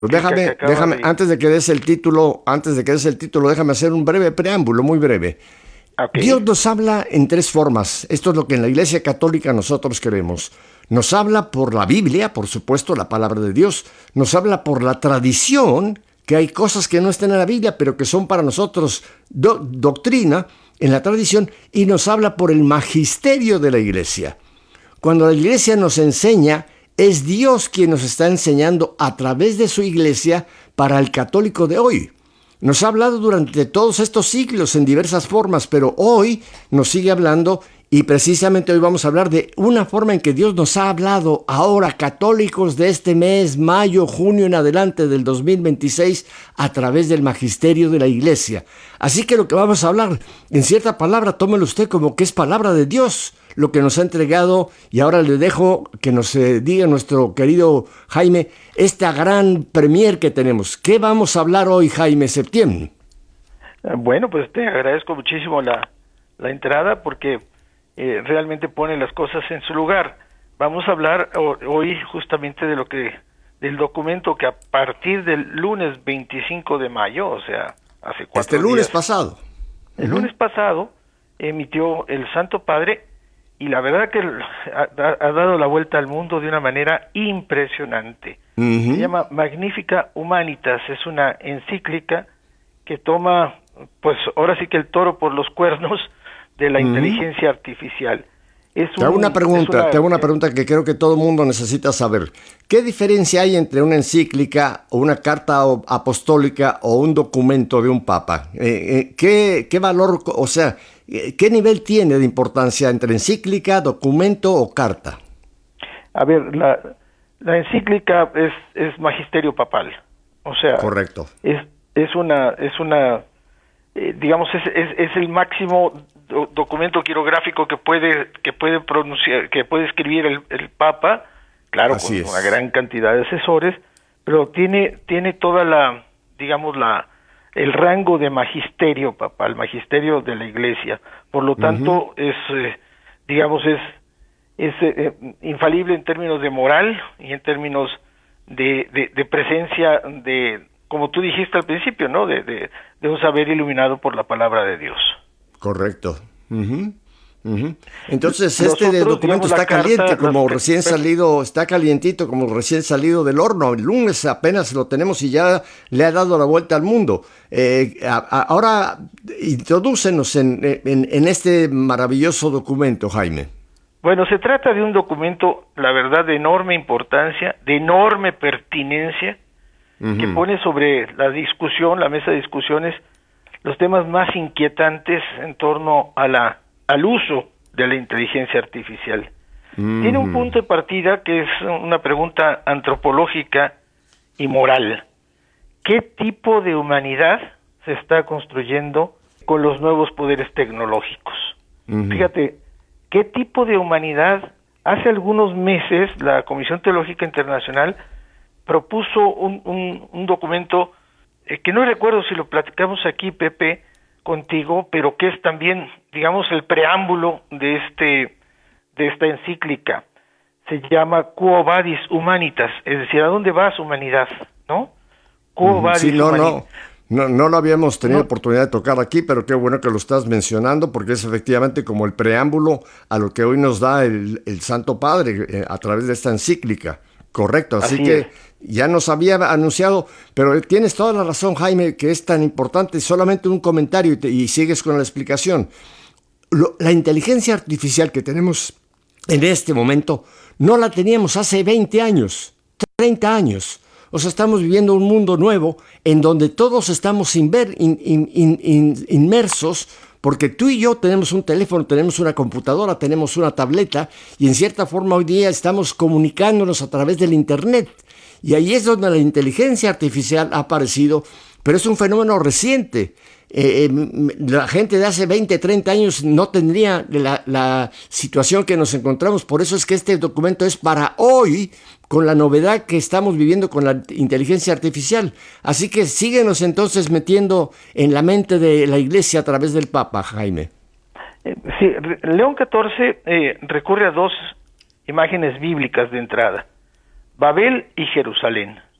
Pues que acaba déjame, de... antes de que des el título, déjame hacer un breve preámbulo, muy breve. Ok. Dios nos habla en tres formas. Esto es lo que en la Iglesia Católica nosotros creemos. Nos habla por la Biblia, por supuesto, la palabra de Dios. Nos habla por la tradición, que hay cosas que no están en la Biblia, pero que son para nosotros doctrina en la tradición. Y nos habla por el magisterio de la Iglesia. Cuando la Iglesia nos enseña, es Dios quien nos está enseñando a través de su Iglesia para el católico de hoy. Nos ha hablado durante todos estos siglos en diversas formas, pero hoy nos sigue hablando y precisamente hoy vamos a hablar de una forma en que Dios nos ha hablado ahora, católicos de este mes, mayo, junio en adelante del 2026, a través del magisterio de la Iglesia. Así que lo que vamos a hablar, en cierta palabra, tómelo usted como que es palabra de Dios, lo que nos ha entregado, y ahora le dejo que nos diga nuestro querido Jaime esta gran premier que tenemos. ¿Qué vamos a hablar hoy, Jaime Septién? Bueno, pues te agradezco muchísimo la entrada porque realmente pone las cosas en su lugar. Vamos a hablar hoy justamente del documento que a partir del lunes 25 de mayo, o sea, hace 4 días. Este lunes pasado. El lunes pasado emitió el Santo Padre y la verdad que ha dado la vuelta al mundo de una manera impresionante. Se llama Magnificat Humanitas, es una encíclica que toma, pues ahora sí que el toro por los cuernos de la inteligencia artificial. Te hago una pregunta que creo que todo el mundo necesita saber. ¿Qué diferencia hay entre una encíclica o una carta apostólica o un documento de un papa? ¿Qué valor, o sea, qué nivel tiene de importancia entre encíclica, documento o carta? A ver, la encíclica es magisterio papal, o sea, correcto. Es una digamos es el máximo documento quirográfico que puede pronunciar, que puede escribir el Papa, claro, con una gran cantidad de asesores, pero tiene toda el rango de magisterio papal, magisterio de la Iglesia. Por lo tanto, es infalible en términos de moral y en términos de presencia como tú dijiste al principio, ¿no? De un saber iluminado por la palabra de Dios. Correcto. Entonces, este documento está caliente, como recién salido, está calientito, como recién salido del horno. El lunes apenas lo tenemos y ya le ha dado la vuelta al mundo. Ahora, introdúcenos en este maravilloso documento, Jaime. Bueno, se trata de un documento, la verdad, de enorme importancia, de enorme pertinencia, que pone sobre la mesa de discusiones, los temas más inquietantes en torno al uso de la inteligencia artificial. Tiene un punto de partida que es una pregunta antropológica y moral. ¿Qué tipo de humanidad se está construyendo con los nuevos poderes tecnológicos? Fíjate, ¿qué tipo de humanidad? Hace algunos meses la Comisión Teológica Internacional propuso un documento que no recuerdo si lo platicamos aquí, Pepe, contigo, pero que es también, digamos, el preámbulo de esta encíclica. Se llama Quo Vadis Humanitas, es decir, ¿a dónde vas, humanidad? ¿No? Quo Vadis Humanitas. No lo habíamos tenido oportunidad de tocar aquí, pero qué bueno que lo estás mencionando, porque es efectivamente como el preámbulo a lo que hoy nos da el Santo Padre a través de esta encíclica. Correcto, así que ya nos había anunciado, pero tienes toda la razón, Jaime, que es tan importante. Solamente un comentario y sigues con la explicación. La inteligencia artificial que tenemos en este momento no la teníamos hace 20 años, 30 años. O sea, estamos viviendo un mundo nuevo en donde todos estamos inmersos, porque tú y yo tenemos un teléfono, tenemos una computadora, tenemos una tableta, y en cierta forma hoy día estamos comunicándonos a través del Internet. Y ahí es donde la inteligencia artificial ha aparecido, pero es un fenómeno reciente. La gente de hace 20, 30 años no tendría la situación que nos encontramos. Por eso es que este documento es para hoy, con la novedad que estamos viviendo con la inteligencia artificial. Así que síguenos entonces metiendo en la mente de la Iglesia a través del Papa, Jaime. Sí, León XIV recurre a dos imágenes bíblicas de entrada: Babel y Jerusalén.